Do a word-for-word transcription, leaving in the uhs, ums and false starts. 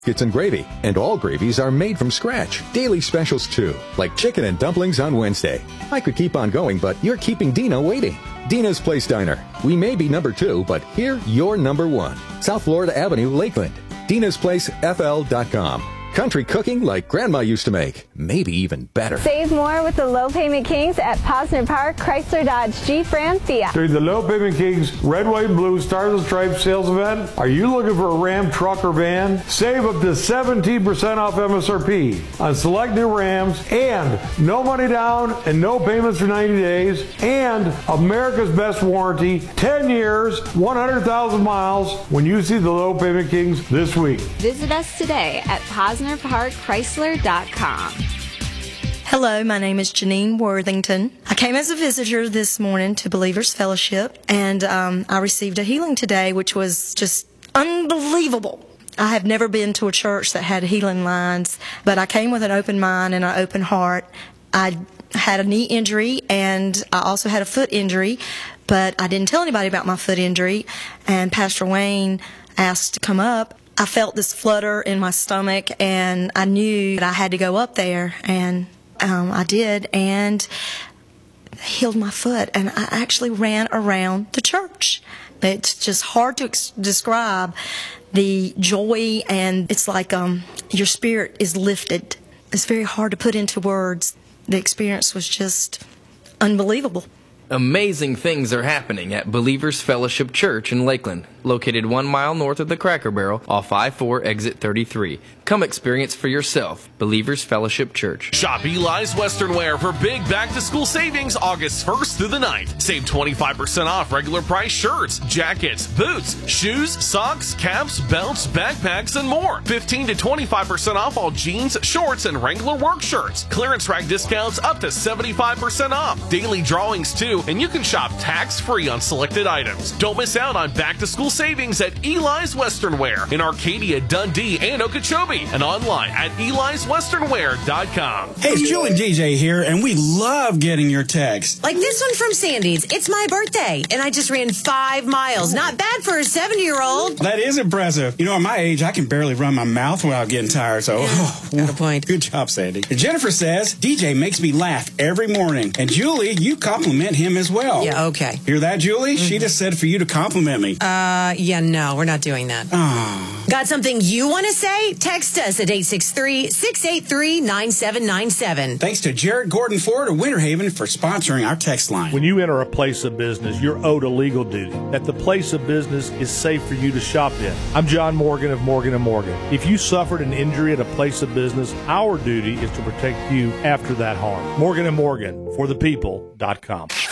Biscuits and gravy, and all gravies are made from scratch. Daily specials too, like chicken and dumplings on Wednesday. I could keep on going, but you're keeping Dina waiting. Dina's Place Diner. We may be number two, but here you're number one. South Florida Avenue, Lakeland. Dina's Place F L dot com. Country cooking like Grandma used to make. Maybe even better. Save more with the Low Payment Kings at Posner Park, Chrysler, Dodge, Jeep, Ram, Fiat. During the Low Payment Kings Red, White, and Blue Stars and Stripes sales event, are you looking for a Ram truck or van? Save up to seventeen percent off M S R P on select new Rams, and no money down and no payments for ninety days, and America's best warranty, ten years, one hundred thousand miles when you see the Low Payment Kings this week. Visit us today at Posner Park Chrysler dot com. Hello, my name is Janine Worthington. I came as a visitor this morning to Believers Fellowship, and um, I received a healing today, which was just unbelievable. I have never been to a church that had healing lines, but I came with an open mind and an open heart. I had a knee injury, and I also had a foot injury, but I didn't tell anybody about my foot injury, and Pastor Wayne asked to come up. I felt this flutter in my stomach, and I knew that I had to go up there, and um, I did, and healed my foot, and I actually ran around the church. It's just hard to ex- describe the joy, and it's like um, your spirit is lifted. It's very hard to put into words. The experience was just unbelievable. Amazing things are happening at Believers Fellowship Church in Lakeland, located one mile north of the Cracker Barrel off I four exit thirty-three. Come experience for yourself. Believers Fellowship Church. Shop Eli's Western Wear for big back-to-school savings August first through the ninth. Save twenty-five percent off regular price shirts, jackets, boots, shoes, socks, caps, belts, backpacks, and more. fifteen to twenty-five percent off all jeans, shorts, and Wrangler work shirts. Clearance rack discounts up to seventy-five percent off. Daily drawings too, and you can shop tax-free on selected items. Don't miss out on back-to-school savings at Eli's Western Wear in Arcadia, Dundee, and Okeechobee, and online at Eli's Western Wear dot com. Hey, it's Joe and D J here, and we love getting your texts. Like this one from Sandy's. It's my birthday, and I just ran five miles. Not bad for a seventy-year-old. That is impressive. You know, at my age, I can barely run my mouth without getting tired, so... Yeah, oh, got a point. Good job, Sandy. And Jennifer says, D J makes me laugh every morning. And Julie, you compliment him as well. Yeah, okay. Hear that, Julie? Mm-hmm. She just said for you to compliment me. Uh, yeah, no, we're not doing that. Oh. Got something you want to say? Text us at eight six three, six eight three, nine seven nine seven. Thanks to Jared Gordon Ford of Winter Haven for sponsoring our text line. When you enter a place of business, you're owed a legal duty, that the place of business is safe for you to shop in. I'm John Morgan of Morgan and Morgan. If you suffered an injury at a place of business, our duty is to protect you after that harm. Morgan and Morgan, for the people dot com.